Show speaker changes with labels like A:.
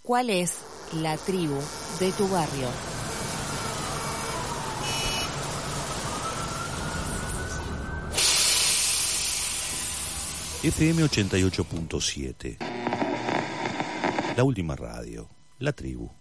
A: ¿Cuál es la tribu de tu barrio?
B: FM 88.7. La última radio, la tribu.